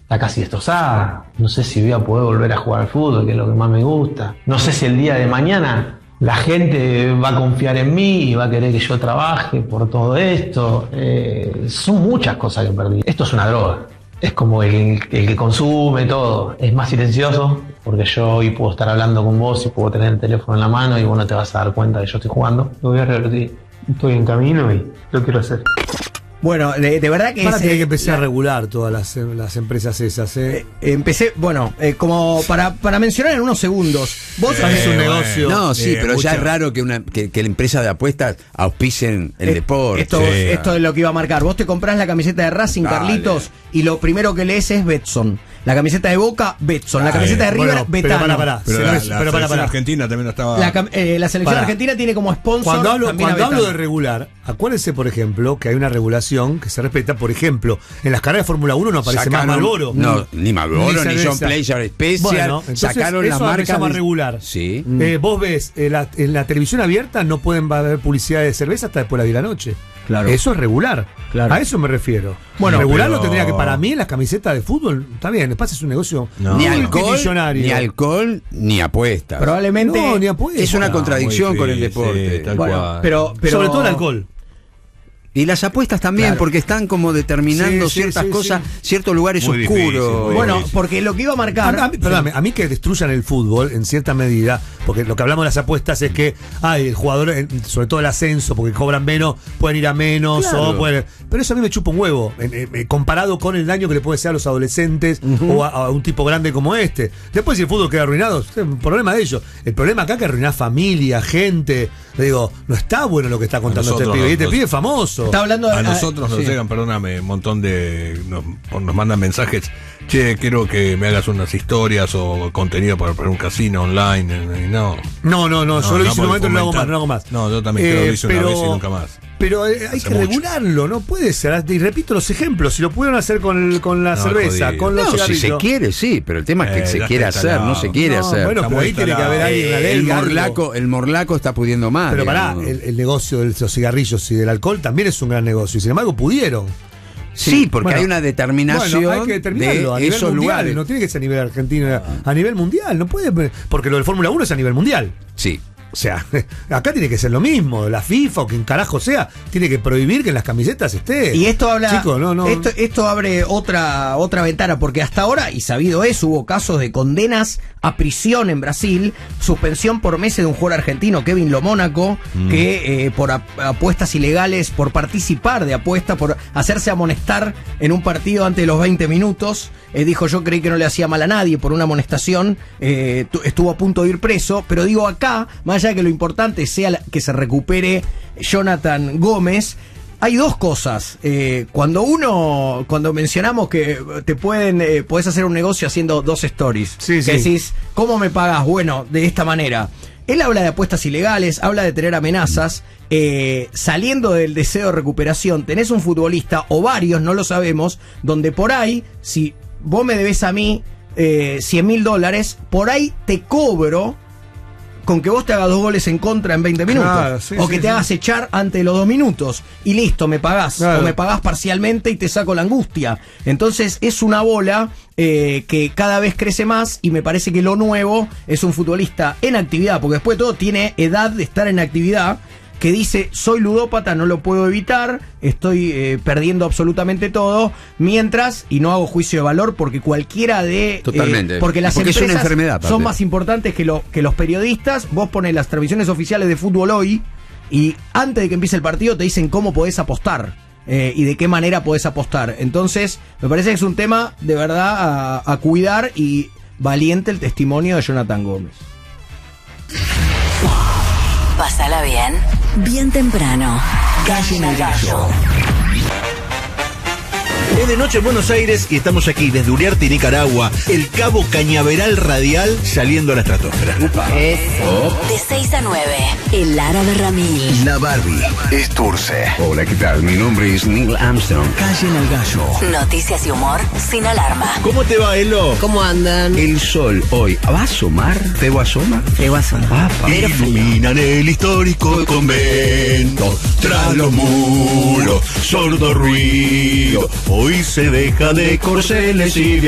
está casi destrozada. No sé si voy a poder volver a jugar al fútbol, que es lo que más me gusta. No sé si el día de mañana la gente va a confiar en mí y va a querer que yo trabaje por todo esto. Son muchas cosas que perdí. Esto es una droga. Es como el que consume todo. Es más silencioso, porque yo hoy puedo estar hablando con vos y puedo tener el teléfono en la mano y vos no te vas a dar cuenta que yo estoy jugando. Lo voy a revertir. Estoy en camino y lo quiero hacer. Bueno, de verdad que Van a tener que empezar a regular todas las empresas esas. Empecé, bueno, como para mencionar en unos segundos. Vos es un negocio. No, sí, pero ya es raro que la empresa de apuestas auspicien el deporte. Esto es lo que iba a marcar. Vos te comprás la camiseta de Racing, Carlitos, y lo primero que lees es Betson. La camiseta de Boca, Betson. La camiseta de River, Betano. Pero la selección argentina también estaba... La selección argentina tiene como sponsor... Cuando hablo de regular, acuérdense, por ejemplo, que hay una regulación que se respeta. Por ejemplo, en las carreras de Fórmula 1 no aparece más Marlboro. No, ni Marlboro, ni John Player Special. Bueno, sacaron eso las marcas... se llama regular. Sí. Vos ves, en la televisión abierta no pueden haber publicidad de cerveza hasta después de las 10 de la noche. Claro. Eso es regular. Claro. A eso me refiero. Bueno, regular pero... lo tendría que, para mí, las camisetas de fútbol, está bien, después es un negocio ni multimillonario. alcohol, ni apuestas. Probablemente... No, ni apuestas. Es una contradicción con el deporte. Tal cual. Pero sobre todo el alcohol. Y las apuestas también, porque están como determinando ciertas cosas, ciertos lugares muy oscuros. Difícil, bueno, difícil. porque lo que iba a marcar... Perdóname, a mí que destruyan el fútbol en cierta medida, porque lo que hablamos de las apuestas es que el jugador, sobre todo el ascenso, porque cobran menos, pueden ir a menos, Claro. pero eso a mí me chupa un huevo, comparado con el daño que le puede ser a los adolescentes o a un tipo grande como este. Después, si el fútbol queda arruinado, es un problema de ellos. El problema acá es que arruinás familia, gente. Le digo, no está bueno lo que está contando este pibe. Y este pibe es famoso. Está hablando A nosotros nos llegan, perdóname, un montón de... Nos mandan mensajes. Che, quiero que me hagas unas historias o contenido para un casino online. No, yo lo hice en un momento y no lo hago más. No, yo también creo que lo hice una vez y nunca más. Pero hay que regularlo, no puede ser. Y repito los ejemplos, si lo pudieron hacer con la cerveza, jodido. con los No, si cigarrillos. se quiere, sí, pero el tema es que se quiere hacer, no se quiere hacer. Bueno, pero ahí tiene que haber alguien, una ley. El morlaco está pudiendo más. Pero pará, el negocio de los cigarrillos y del alcohol también es un gran negocio, y sin embargo pudieron. Sí, porque hay una determinación hay que determinarlo a de nivel esos mundial, lugares. no tiene que ser a nivel argentino, a nivel mundial, no puede, porque lo del Fórmula 1 es a nivel mundial. Sí. O sea, acá tiene que ser lo mismo, la FIFA o quien carajo sea, tiene que prohibir que en las camisetas esté. Y esto habla, Chicos, esto abre otra ventana, porque hasta ahora, y sabido es, hubo casos de condenas a prisión en Brasil, suspensión por meses de un jugador argentino, Kevin Lomónaco, que por apuestas ilegales, por participar de apuestas, por hacerse amonestar en un partido antes de los 20 minutos, dijo: yo creí que no le hacía mal a nadie por una amonestación, estuvo a punto de ir preso, pero digo acá, más allá de que lo importante sea que se recupere Jonathan Gómez, hay dos cosas. Cuando mencionamos que podés hacer un negocio haciendo 2 stories, que decís, ¿cómo me pagas? Bueno, de esta manera. Él habla de apuestas ilegales, habla de tener amenazas. Saliendo del deseo de recuperación, tenés un futbolista, o varios, no lo sabemos, donde por ahí, si vos me debes a mí $100.000, por ahí te cobro con que vos te hagas 2 goles en contra en 20 minutos. Claro, o que te hagas echar antes de los 2 minutos. Y listo, me pagás. Claro. O me pagás parcialmente y te saco la angustia. Entonces es una bola que cada vez crece más, y me parece que lo nuevo es un futbolista en actividad, porque después de todo tiene edad de estar en actividad, que dice: soy ludópata, no lo puedo evitar, estoy perdiendo absolutamente todo, mientras, y no hago juicio de valor, porque cualquiera de... Totalmente. Porque las Porque es una empresas enfermedad, aparte. son más importantes que los periodistas. Vos pones las transmisiones oficiales de Fútbol Hoy, y antes de que empiece el partido te dicen cómo podés apostar, y de qué manera podés apostar. Entonces, me parece que es un tema de verdad a cuidar, y valiente el testimonio de Jonathan Gómez. Pásala bien, bien temprano. Calle en el Gallo. Es de noche en Buenos Aires y estamos aquí desde Uriarte, Nicaragua, el Cabo Cañaveral Radial, saliendo a la estratosfera. De 6 a 9, el Lara de Ramil. La Barbie es Turce. Hola, ¿qué tal? Mi nombre es Neil Armstrong. Calle en el Gallo. Noticias y humor sin alarma. ¿Cómo te va, Elo? ¿Cómo andan? El sol hoy va a asomar. ¿Febo asoma? Te vas a Iluminan el histórico convento, tras los muros, sordo ruido. Hoy se deja de corceles y de